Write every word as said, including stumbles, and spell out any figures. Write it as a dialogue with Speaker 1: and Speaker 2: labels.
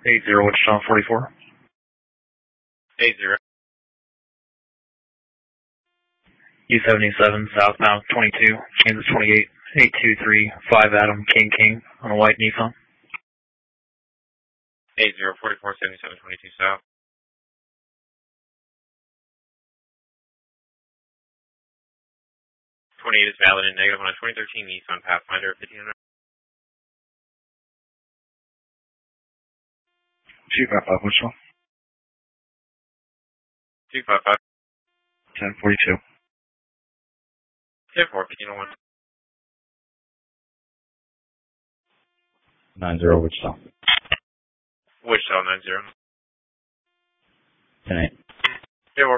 Speaker 1: eight zero Wichita forty-four.
Speaker 2: eight zero.
Speaker 1: U seventy-seven southbound twenty-two, Kansas twenty-eight, eight two three five Adam King King on a white Nissan.
Speaker 2: eight zero forty-four seventy-seven twenty-two south. twenty-eight is valid and negative on a twenty thirteen Nissan Pathfinder fifteen hundred.
Speaker 1: two five five Wichita.
Speaker 2: two five five.
Speaker 1: ten forty-two.
Speaker 2: ten four fifteen oh one.
Speaker 1: nine zero Wichita.
Speaker 2: Wichita nine zero.
Speaker 1: ten eight.